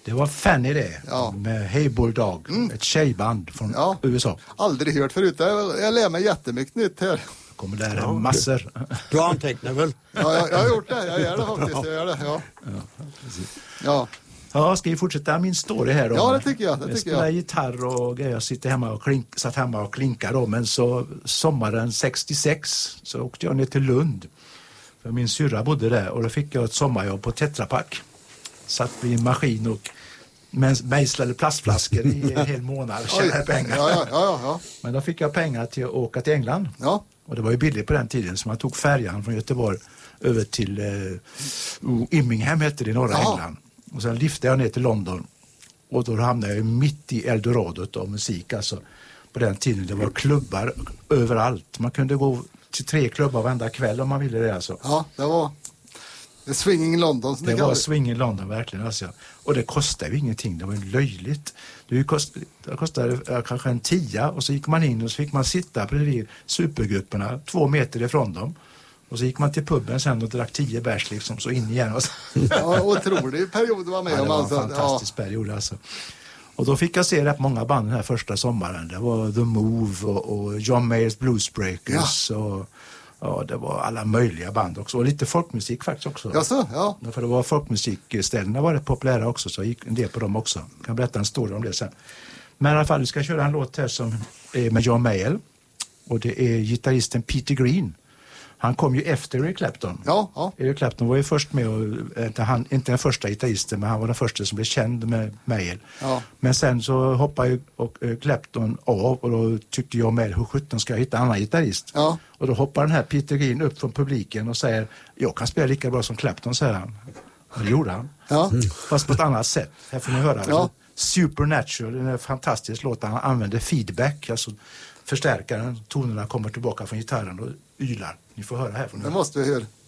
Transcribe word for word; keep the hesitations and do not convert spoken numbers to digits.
Det var Fanny det, ja. med Hey Bulldog, mm. ett tjejband från ja. U S A. Aldrig hört förut, jag, jag lär mig jättemycket nytt här. Jag kommer lära ja, massor. Du antecknar väl? Ja, jag, jag har gjort det, jag gör det faktiskt, jag gör det, ja. Ja, precis. Ja. Ja, ska vi fortsätta min story här då? Ja, det tycker jag. Det jag tycker spelar jag. gitarr och jag sitter hemma och klink, satt hemma och klinkar då, men så sommaren sextiosex så åkte jag ner till Lund. För min syrra bodde där och då fick jag ett sommarjobb på Tetra Pak. Satt vid en maskin och mejslade plastflaskor i en hel månad och tjänade pengar. Ja, ja, ja, ja. Men då fick jag pengar till att åka till England. Ja. Och det var ju billigt på den tiden, så man tog färjan från Göteborg över till eh, Immingham hette det i norra ja. England. Och sen lyfte jag ner till London. Och då hamnade jag mitt i Eldoradot av musik. Alltså, på den tiden det var klubbar överallt. Man kunde gå till tre klubbar varenda kväll om man ville det. Alltså. Ja, det var det swinging London. Det, det var swinging London verkligen. Alltså. Och det kostade ju ingenting. Det var ju löjligt. Det kostade, det kostade kanske en tia. Och så gick man in och så fick man sitta bredvid supergrupperna två meter ifrån dem. Och så gick man till puben sen och drack tio bärs liksom, så in igen. Och så. Ja, otrolig period var med ja, om. Det var en alltså. fantastisk ja. period alltså. Och då fick jag se rätt många band den här första sommaren. Det var The Move och, och John Mayers Bluesbreakers. Ja. Och ja, det var alla möjliga band också. Och lite folkmusik faktiskt också. Jaså, ja. För det var folkmusikställena var rätt populära också, så jag gick en del på dem också. Jag kan berätta en story om det sen. Men i alla fall, vi ska köra en låt här som är med John Mayall. Och det är gitarristen Peter Green. Han kom ju efter Eric Clapton. Ja, ja. Eric Clapton var ju först med, och, inte, han, inte den första gitarristen, men han var den första som blev känd med Mayall. Ja. Men sen så hoppade ju och, och Clapton av och då tyckte jag med hur sjutton ska jag hitta en annan gitarrist. Ja. Och då hoppar den här Peter Green upp från publiken och säger, jag kan spela lika bra som Clapton, säger han. Och det gjorde han. Ja. Mm. Fast på ett annat sätt. Här får ni höra. Ja. Supernatural, den är fantastisk låt. Han använder feedback, alltså förstärkaren, tonerna kommer tillbaka från gitarren och ylar. Ni får höra här från det. måste vi höra.